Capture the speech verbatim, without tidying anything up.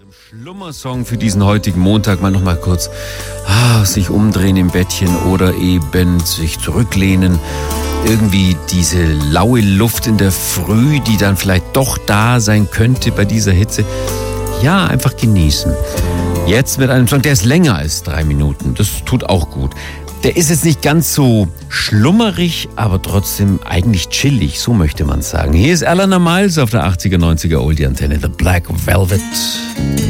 Schlummersong für diesen heutigen Montag. Mal noch mal kurz ah, sich umdrehen im Bettchen oder eben sich zurücklehnen. Irgendwie diese laue Luft in der Früh, die dann vielleicht doch da sein könnte bei dieser Hitze. Ja, einfach genießen. Jetzt mit einem Song, der ist länger als drei Minuten. Das tut auch gut. Der ist jetzt nicht ganz so schlummerig, aber trotzdem eigentlich chillig, so möchte man sagen. Hier ist Eleanor Miles auf der achtziger, neunziger Oldie-Antenne, The Black Velvet.